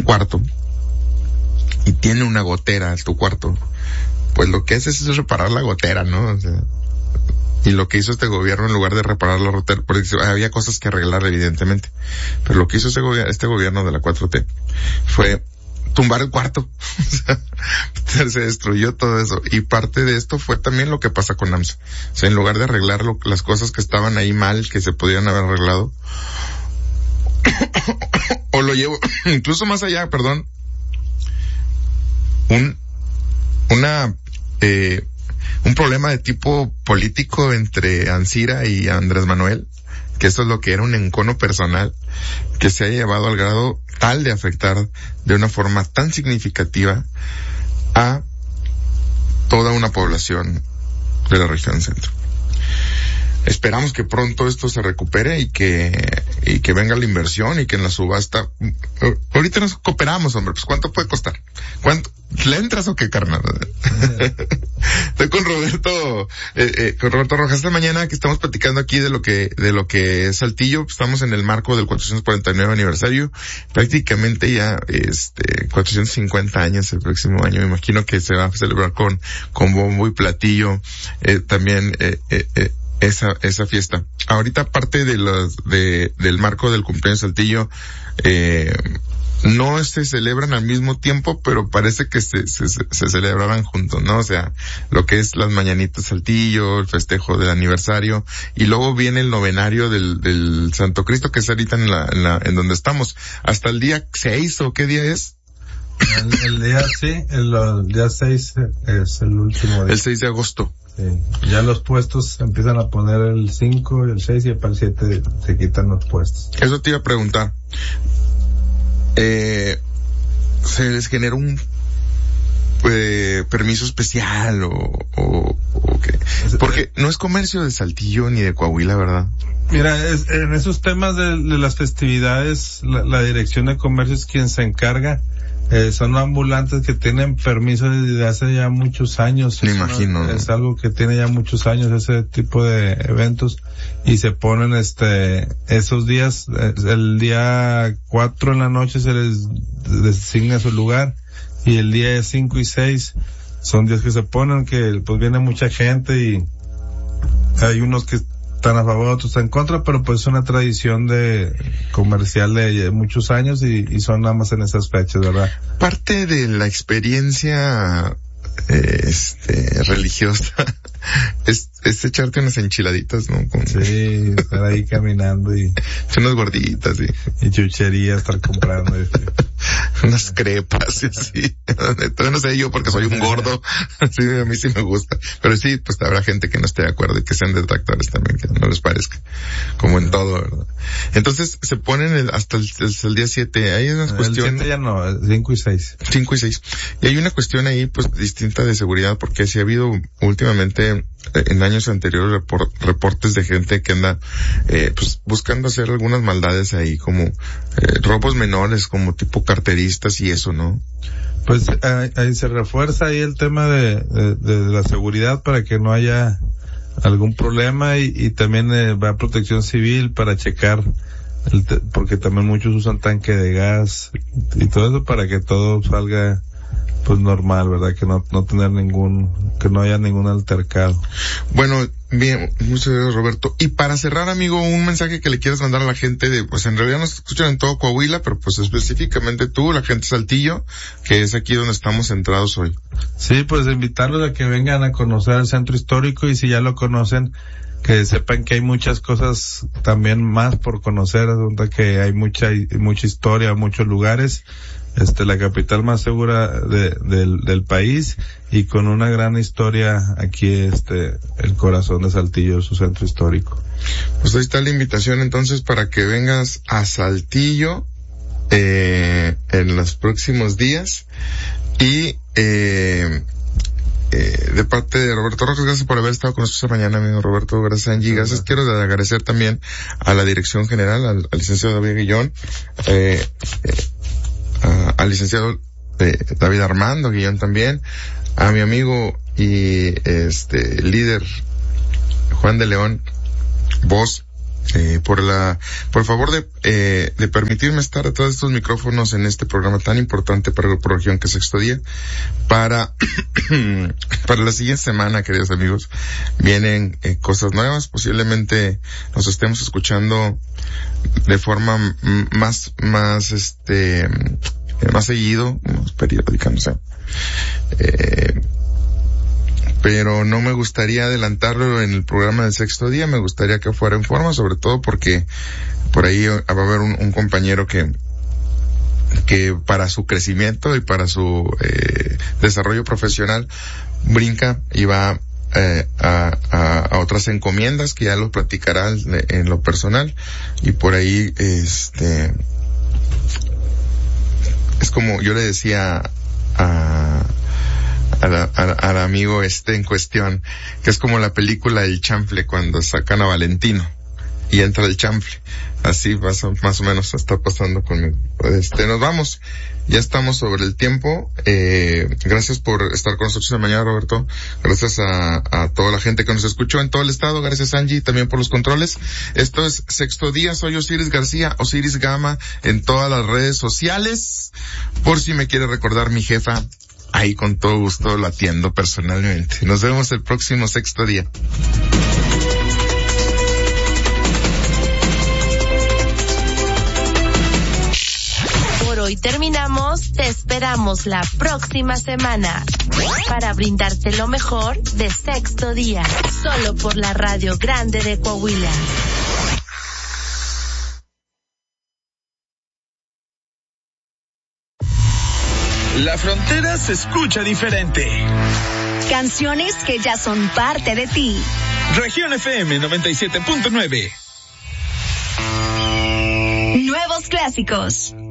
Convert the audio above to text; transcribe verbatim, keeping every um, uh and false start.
cuarto y tiene una gotera en tu cuarto, pues lo que haces es reparar la gotera, ¿no? O sea, y lo que hizo este gobierno, en lugar de reparar la gotera, porque había cosas que arreglar evidentemente, pero lo que hizo este, gobi- este gobierno de la cuatro T fue tumbar el cuarto. O sea, se destruyó todo eso. Y parte de esto fue también lo que pasa con AMSA. O sea, en lugar de arreglar lo, las cosas que estaban ahí mal, que se podían haber arreglado, o lo llevo incluso más allá, perdón, un, una, eh, un problema de tipo político entre Ancira y Andrés Manuel, que esto es lo que era un encono personal, que se ha llevado al grado tal de afectar de una forma tan significativa a toda una población de la región centro. Esperamos que pronto esto se recupere y que y que venga la inversión y que en la subasta, ahorita nos cooperamos, hombre, pues ¿cuánto puede costar? ¿Cuánto? ¿Le entras o qué, carnal? Estoy con Roberto, eh, eh, con Roberto Rojas esta mañana, que estamos platicando aquí de lo que, de lo que es Saltillo. Estamos en el marco del cuatrocientos cuarenta y nueve aniversario, prácticamente ya, este, cuatrocientos cincuenta años el próximo año. Me imagino que se va a celebrar con, con bombo y platillo, eh, también, eh, eh, eh, esa, esa fiesta. Ahorita parte de los, de, del marco del cumpleaños Saltillo, eh, no se celebran al mismo tiempo, pero parece que se, se, se celebrarán juntos, ¿no? O sea, lo que es las mañanitas Saltillo, el festejo del aniversario, y luego viene el novenario del, del Santo Cristo, que es ahorita en la, en la, en donde estamos, hasta el día seis, ¿o qué día es? El, el día, sí, el, el día seis es el último día. El seis de agosto. Sí. Ya los puestos empiezan a poner el cinco y el seis, y para el siete se quitan los puestos. Eso te iba a preguntar. Eh, se les genera un eh, permiso especial o, o, o qué, porque no es comercio de Saltillo ni de Coahuila, ¿verdad? Mira, es, en esos temas de, de las festividades, la, la Dirección de Comercio es quien se encarga. Eh, son ambulantes que tienen permiso desde hace ya muchos años. Me imagino. Una, es algo que tiene ya muchos años, ese tipo de eventos, y se ponen este, esos días, el día cuatro en la noche se les designa su lugar, y el día cinco y seis son días que se ponen, que pues viene mucha gente y hay unos que están a favor, otros están en contra, pero pues es una tradición de comercial de muchos años y, y son nada más en esas fechas, ¿verdad? Parte de la experiencia eh, este religiosa es, es echarte unas enchiladitas, ¿no? Con... Sí, estar ahí caminando y unas gorditas, sí. Y chuchería, estar comprando este. Unas crepas y así. Entonces no sé yo porque soy un gordo, sí, a mí sí me gusta, pero sí, pues habrá gente que no esté de acuerdo y que sean detractores también, que no les parezca, como en todo, ¿verdad? Entonces se ponen el, hasta el, el, el día siete, hay unas cuestiones. El siete ya no, cinco y seis. cinco y seis. Y hay una cuestión ahí, pues, distinta de seguridad, porque sí ha habido últimamente, en años anteriores, report, reportes de gente que anda, eh, pues, buscando hacer algunas maldades ahí, como, eh, robos menores, como tipo carteristas y eso, ¿no? Pues, ahí, ahí se refuerza ahí el tema de, de, de la seguridad para que no haya algún problema, y, y también eh, va a Protección Civil para checar, el te, porque también muchos usan tanque de gas y, y todo eso para que todo salga pues normal, ¿verdad? Que no, no tener ningún, que no haya ningún altercado. Bueno, bien, muchas gracias, Roberto. Y para cerrar, amigo, un mensaje que le quieras mandar a la gente de, pues en realidad nos escuchan en todo Coahuila, pero pues específicamente tú, la gente de Saltillo, que es aquí donde estamos centrados hoy. Sí, pues invitarlos a que vengan a conocer el centro histórico, y si ya lo conocen, que sepan que hay muchas cosas también más por conocer, donde que hay mucha, mucha historia, muchos lugares. Este, la capital más segura de, del, del país, y con una gran historia aquí, este, el corazón de Saltillo, su centro histórico. Pues ahí está la invitación entonces para que vengas a Saltillo, eh, en los próximos días, y, eh, Eh, de parte de Roberto Rojas, gracias por haber estado con nosotros esta mañana, amigo Roberto. Gracias, Angie. Gracias. Quiero agradecer también a la dirección general, al, al licenciado David Guillón, eh, eh, a, al licenciado eh, David Armando Guillón también, a mi amigo y este líder Juan de León, voz eh, por la, por favor de, eh, de permitirme estar a todos estos micrófonos en este programa tan importante para la región que es Sexto Día. Para, para la siguiente semana, queridos amigos, vienen eh, cosas nuevas. Posiblemente nos estemos escuchando de forma m- más, más, este, más seguido, más periódica, no sé. Eh, pero no me gustaría adelantarlo en el programa del Sexto Día, me gustaría que fuera en forma, sobre todo porque por ahí va a haber un, un compañero que que para su crecimiento y para su eh, desarrollo profesional brinca y va eh, a, a, a otras encomiendas que ya lo platicará en, en lo personal, y por ahí este es como yo le decía a Al, al, al amigo este en cuestión, que es como la película El Chanfle cuando sacan a Valentino y entra el chanfle. Así más o, más o menos está pasando conmigo. Este, nos vamos. Ya estamos sobre el tiempo. Eh, gracias por estar con nosotros esta mañana, Roberto. Gracias a, a toda la gente que nos escuchó en todo el estado. Gracias, Angie, también por los controles. Esto es Sexto Día. Soy Osiris García, Osiris Gama, en todas las redes sociales. Por si me quiere recordar mi jefa, ahí con todo gusto lo atiendo personalmente. Nos vemos el próximo Sexto Día. Por hoy terminamos. Te esperamos la próxima semana para brindarte lo mejor de Sexto Día, solo por la Radio Grande de Coahuila. La frontera se escucha diferente. Canciones que ya son parte de ti. Región F M noventa y siete punto nueve. Nuevos clásicos.